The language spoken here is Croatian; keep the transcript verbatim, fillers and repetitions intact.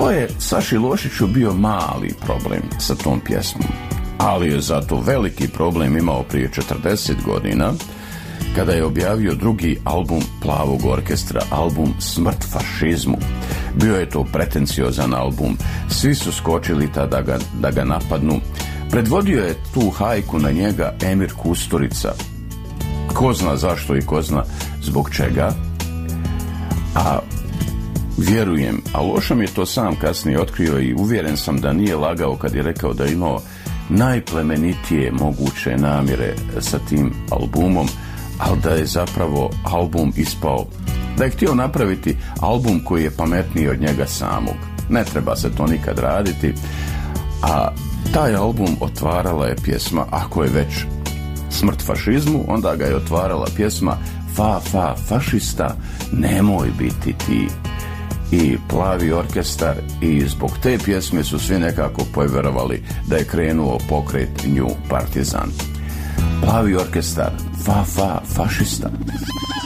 To je Saši Lošiću bio mali problem sa tom pjesmom, ali je zato veliki problem imao prije četrdeset godina, kada je objavio drugi album Plavog orkestra, album Smrt fašizmu. Bio je to pretenciozan album, svi su skočili tada da ga, da ga napadnu. Predvodio je tu hajku na njega Emir Kusturica. Ko zna zašto i ko zna zbog čega. A vjerujem, a Loša mi je to sam kasnije otkrio i uvjeren sam da nije lagao kad je rekao da je imao najplemenitije moguće namjere sa tim albumom, ali da je zapravo album ispao, da je htio napraviti album koji je pametniji od njega samog. Ne treba se to nikad raditi, a taj album otvarala je pjesma, ako je već Smrt fašizmu, onda ga je otvarala pjesma Fa, fa, fašista, nemoj biti ti. I Plavi orkestar, i zbog te pjesme su svi nekako povjerovali da je krenuo pokret New Partizan. Plavi orkestar, fa, fa, fašista.